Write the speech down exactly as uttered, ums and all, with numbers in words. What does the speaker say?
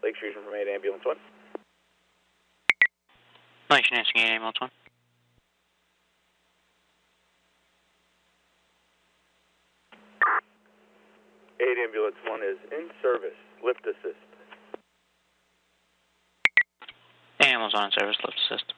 Lake Fusion from eight, ambulance one. Lake Fusion, eight, ambulance one. eight, ambulance one is in service. Lift assist. Ambulance one in service, lift assist.